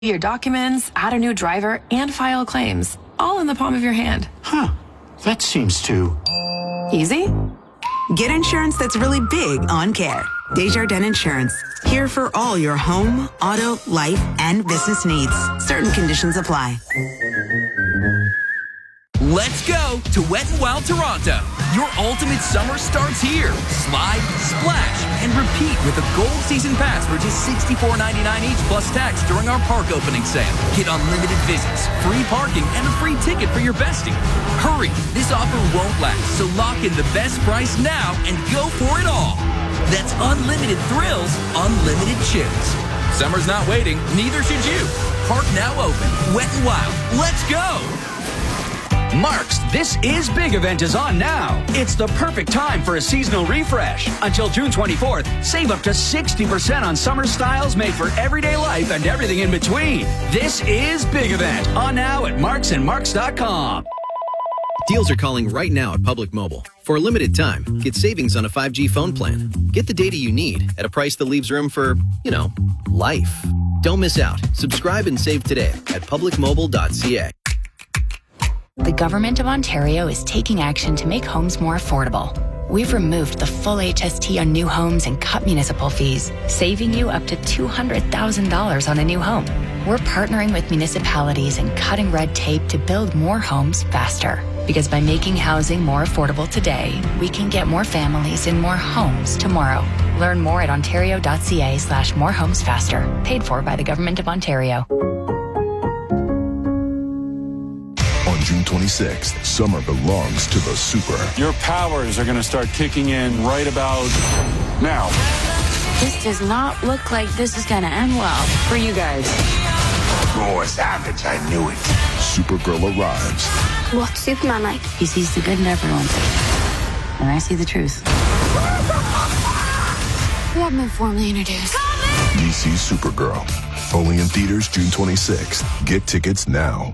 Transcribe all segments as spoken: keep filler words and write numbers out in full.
your documents, add a new driver, and file claims, all in the palm of your hand. Huh. That seems too... easy? Get insurance that's really big on Care. Desjardins Insurance. Here for all your home, auto, life, and business needs. Certain conditions apply. Let's go to Wet n Wild Toronto. Your ultimate summer starts here. Slide, splash, and repeat with a gold season pass for just sixty-four ninety-nine each plus tax during our park opening sale. Get unlimited visits, free parking, and a free ticket for your bestie. Hurry, this offer won't last, so lock in the best price now and go for it all. That's unlimited thrills, unlimited chills. Summer's not waiting, neither should you. Park now open. Wet n Wild. Let's go! Mark's This Is Big event is on now. It's the perfect time for a seasonal refresh. Until June twenty-fourth, save up to sixty percent on summer styles made for everyday life and everything in between. This Is Big event on now at marks and marks dot com. Deals are calling right now at Public Mobile. For a limited time, get savings on a five G phone plan. Get the data you need at a price that leaves room for, you know, life. Don't miss out. Subscribe and save today at public mobile dot c a. The Government of Ontario is taking action to make homes more affordable. We've removed the full H S T on new homes and cut municipal fees, saving you up to two hundred thousand dollars on a new home. We're partnering with municipalities and cutting red tape to build more homes faster. Because by making housing more affordable today, we can get more families in more homes tomorrow. Learn more at ontario dot c a slash more homes faster. Paid for by the Government of Ontario. On June twenty-sixth, summer belongs to the Super. Your powers are going to start kicking in right about now. This does not look like this is going to end well for you guys. More savage, I knew it. Supergirl arrives. What's Superman like? He sees the good in everyone. And I see the truth. We haven't been formally introduced. D C Supergirl. Only in theaters June twenty-sixth. Get tickets now.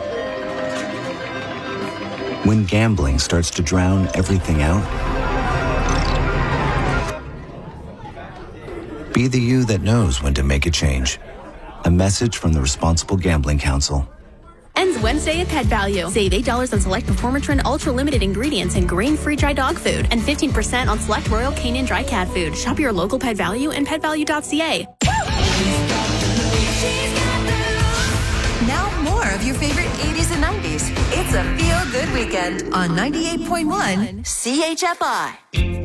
When gambling starts to drown everything out, be the you that knows when to make a change. A message from the Responsible Gambling Council. Ends Wednesday at Pet Value. Save eight dollars on select Performatrin Ultra Limited ingredients and grain-free dry dog food, and fifteen percent on select Royal Canin dry cat food. Shop your local Pet Value and pet value dot c a. Now more of your favorite eighties and nineties. It's a feel-good weekend on ninety-eight point one C H F I.